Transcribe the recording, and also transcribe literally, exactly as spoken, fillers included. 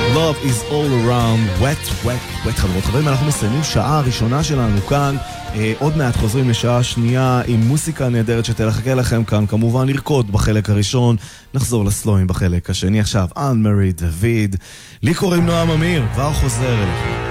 Love is all around, wet, wet, wet. חברות חברים, אנחנו מסיימים שעה הראשונה שלנו כאן. אה, עוד מעט חוזרים לשעה שנייה עם מוסיקה נהדרת שתלחכה לכם כאן. כמובן לרקוד בחלק הראשון, נחזור לסלואים בחלק השני. עכשיו, אן מרי דוד. לי קוראים נועם אמיר, כבר חוזר אליכם.